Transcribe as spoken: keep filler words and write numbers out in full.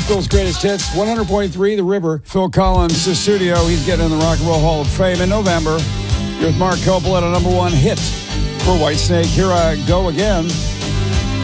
Nashville's greatest hits, one hundred point three, The River. Phil Collins, the studio. He's getting in the Rock and Roll Hall of Fame in November. You're with Mark Coppola at a number one hit for Whitesnake. Here I go again.